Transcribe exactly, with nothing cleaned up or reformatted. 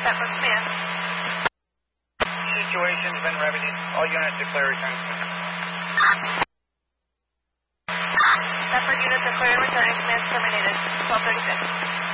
Pepper Smith. Situation's been remedied. All units declare return Smith. Pepper unit declare return Smith terminated. twelve thirty-six.